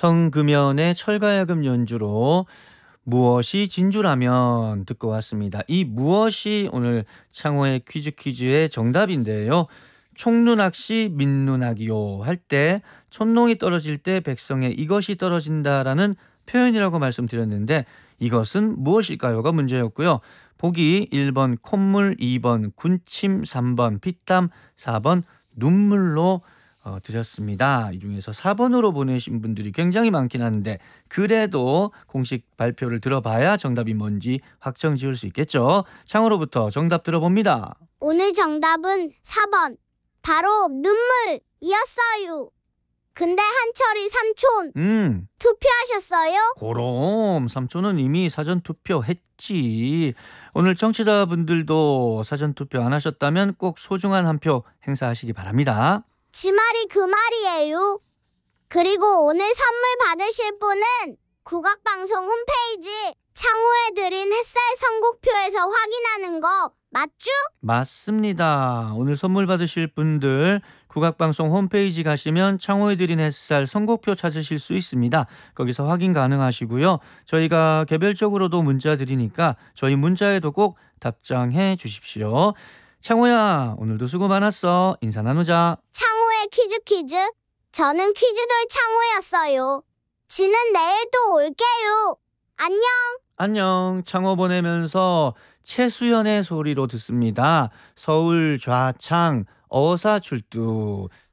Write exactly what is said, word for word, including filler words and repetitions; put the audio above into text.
성금연의 철가야금 연주로 무엇이 진주라면 듣고 왔습니다. 이 무엇이 오늘 창호의 퀴즈 퀴즈의 정답인데요. 총눈악시 민눈악이요 할 때 촛농이 떨어질 때 백성에 이것이 떨어진다라는 표현이라고 말씀드렸는데 이것은 무엇일까요가 문제였고요. 보기 일 번 콧물, 이 번 군침, 삼 번 피땀, 사 번 눈물로 어, 드렸습니다. 이 중에서 사 번으로 보내신 분들이 굉장히 많긴 한데 그래도 공식 발표를 들어봐야 정답이 뭔지 확정 지을 수 있겠죠. 창으로부터 정답 들어봅니다. 오늘 정답은 사 번 바로 눈물이었어요. 근데 한철이 삼촌 음, 투표하셨어요? 그럼 삼촌은 이미 사전 투표했지. 오늘 청취자분들도 사전 투표 안 하셨다면 꼭 소중한 한 표 행사하시기 바랍니다. 지 말이 그 말이에요. 그리고 오늘 선물 받으실 분은 국악방송 홈페이지 창호에 드린 햇살 선곡표에서 확인하는 거 맞죠? 맞습니다. 오늘 선물 받으실 분들 국악방송 홈페이지 가시면 창호에 드린 햇살 선곡표 찾으실 수 있습니다. 거기서 확인 가능하시고요. 저희가 개별적으로도 문자 드리니까 저희 문자에도 꼭 답장해 주십시오. 창호야, 오늘도 수고 많았어. 인사 나누자. 창호의 퀴즈 퀴즈. 저는 퀴즈돌 창호였어요. 지는 내일 또 올게요. 안녕. 안녕. 창호 보내면서 최수연의 소리로 듣습니다. 서울 좌창 어사출두.